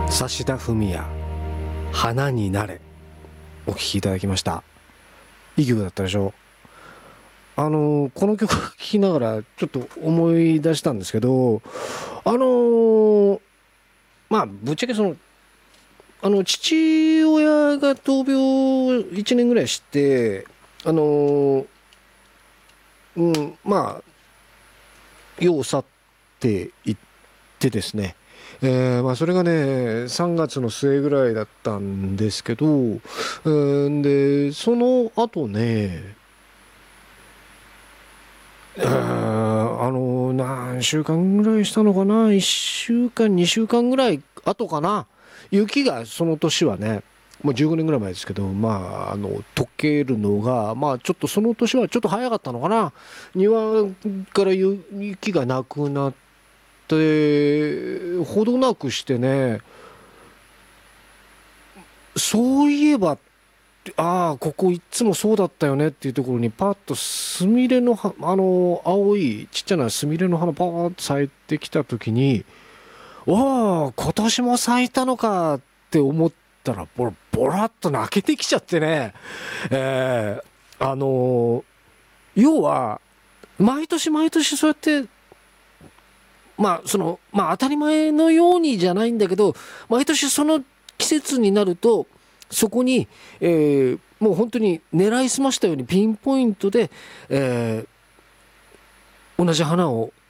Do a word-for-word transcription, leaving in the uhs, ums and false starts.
指田文也、花になれ、お聴きいただきました。いい曲だったでしょ。あのこの曲聴きながらちょっと思い出したんですけど、あのまあぶっちゃけそのあの父親が闘病いちねんぐらいして、あのうんまあ世を去っていってですね、えーまあ、それがねさんがつの末ぐらいだったんですけど、えーでその後ね、えーあの何週間ぐらいしたのかな、いっしゅうかんにしゅうかんぐらい後かな、雪がその年はねもうじゅうごねんぐらい前ですけど、まあ、あの溶けるのが、まあ、ちょっとその年はちょっと早かったのかな。庭から雪がなくなってほどなくしてね、そういえばああここいつもそうだったよねっていうところにパッとスミレのはあの青いちっちゃなスミレの花パーッと咲いてきた時に、わあ今年も咲いたのかって思ったらボロボラッと泣けてきちゃってね、えー、あの要は毎年毎年そうやってまあそのまあ当たり前のようにじゃないんだけど、毎年その季節になるとそこに、えー、もう本当に狙いすましたようにピンポイントで、えー、同じ花を